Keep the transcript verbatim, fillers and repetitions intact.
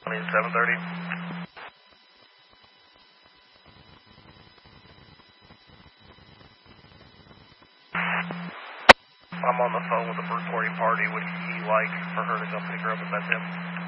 seven thirty. I'm on the phone with a birthday party. Would he like for her to come pick her up and met him?